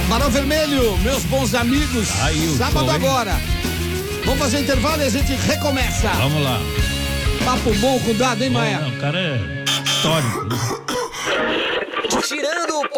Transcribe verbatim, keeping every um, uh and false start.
Barão Vermelho, meus bons amigos. Aí, sábado show, agora. Vamos fazer intervalo e a gente recomeça. Vamos lá. Papo bom com dado, hein, Maia? O cara é histórico. Tirando o